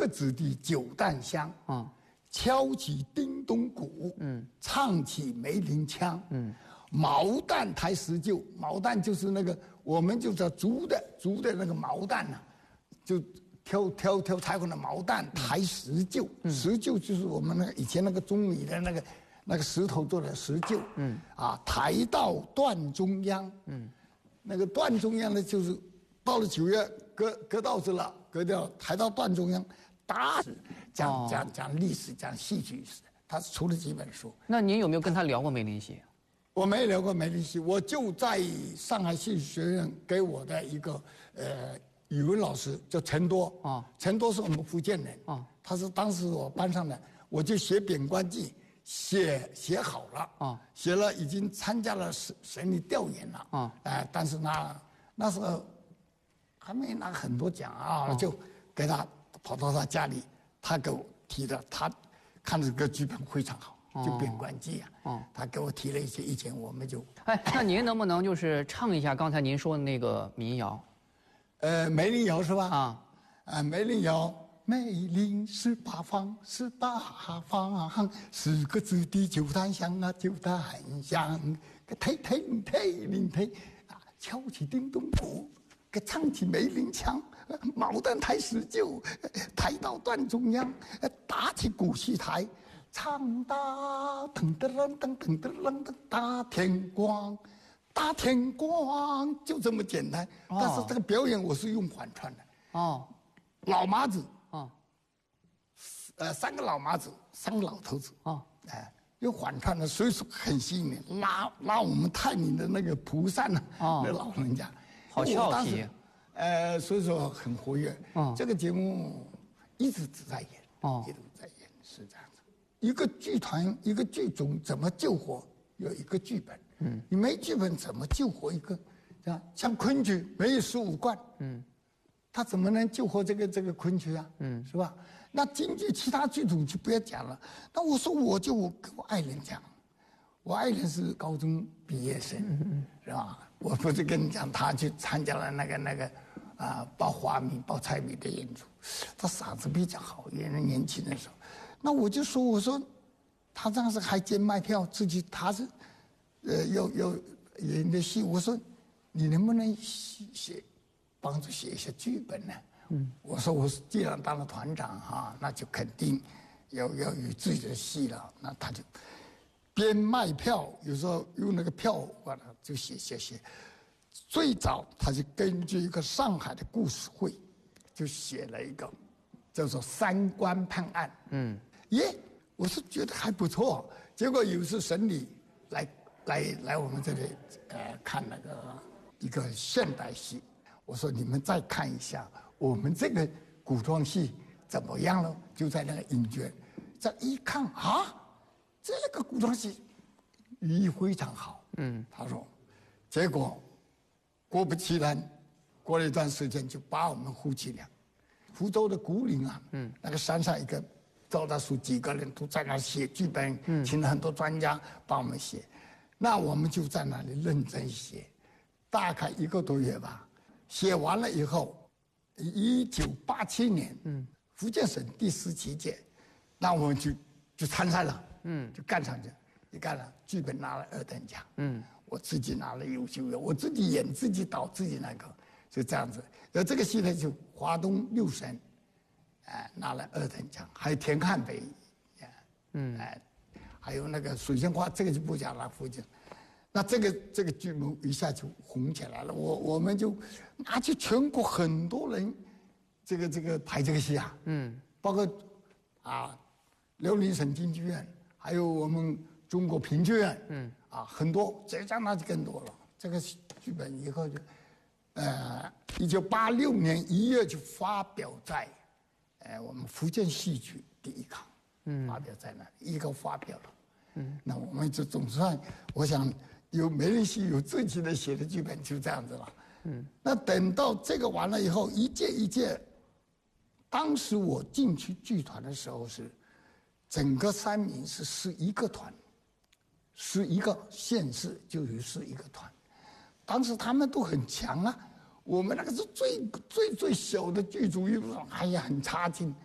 个子弟酒淡香，敲起叮咚鼓，唱起梅林腔，毛旦抬石臼，毛旦就是那个我们就叫竹的那个毛旦呐，就挑柴火的毛旦抬石臼，石臼就是我们那个以前那个钟米的那个石头做的石臼，抬到段中央，那个段中央呢就是到了9月割稻子了，割掉抬到段中央，讲历史讲戏剧史，他出了几本书。 那您有没有跟他聊过梅林戏？ 我没聊过梅林戏，我就在上海戏剧学院给我的一个语文老师叫陈多，陈多是我们福建人，他是当时我班上的，我就写《贬官记》，写好了，写了已经参加了省里调研了，但是那时候还没拿很多奖啊，就给他跑到他家里，他给我提的，他看这个剧本非常好。就《贬官记》他给我提了一些意见，我们就。 那您能不能就是唱一下刚才您说的那个民谣？ 梅林谣是吧？梅林谣，梅林18方，18方，10个子弟酒淡香啊，酒淡香，个推林推敲起叮咚鼓，个唱起梅林腔，毛旦抬石臼，抬到段中央，打起鼓戏台。唱哒噔噔噔噔噔噔噔大天光，大天光就这么简单。但是这个表演我是用反串的。老麻子3个老麻子，3个老头子。用反串的，所以说很吸引人。拉我们太宁的那个蒲扇呢，那老人家， 好俏皮。 所以说很活跃。这个节目一直在演，一直在演，是这样子。一个剧团一个剧种怎么救活，有一个剧本，你没剧本怎么救活一个？像昆曲没有15贯，他怎么能救活这个昆曲啊？是吧？那京剧其他剧种就不要讲了。那我说我跟我爱人讲，我爱人是高中毕业生，是吧？我不是跟你讲，他去参加了那个报花米报菜米的演出，他嗓子比较好，也是年轻的时候。那我就说，我说他当时还兼卖票，自己他是要演的戏，我说你能不能帮助写一些剧本呢？我说我既然当了团长那就肯定要有自己的戏了。那他就边卖票，有时候用那个票完了就写。最早他就根据一个上海的故事会，就写了一个叫做《三官判案》。我是觉得还不错。结果有一次省里来我们这里看那个一个现代戏，我说你们再看一下我们这个古装戏怎么样了？就在那个影卷，这一看这个古装戏寓意非常好。他说，结果果不其然，过了一段时间就把我们夫妻俩，福州的古岭那个山上一个赵大叔几个人都在那写剧本，请了很多专家帮我们写。那我们就在那里认真写，大概1个多月吧。写完了以后，1987年，福建省第17届，那我们就参赛了，就干上去，一干了，剧本拿了2等奖，我自己拿了优秀的，我自己演自己导自己那个，就这样子。这个戏呢，就华东6省，拿了2等奖，还有田汉北，还有那个水仙花，这个就不讲了，福建。那这个剧目一下就红起来了，我们就拿去全国很多人，这个排这个戏包括辽宁省京剧院，还有我们中国评剧院，很多，浙江那就更多了。这个剧本以后就，1986年1月就发表在，我们福建戏曲第一刊，发表在那里，一个发表了，那我们就总算，我想有梅林戏有自己的写的剧本，就这样子了，那等到这个完了以后，一届一届，当时我进去剧团的时候是，整个三明是11个团，11个县市就有11个团。当时他们都很强啊，我们那个是最小的剧组，哎呀很差劲。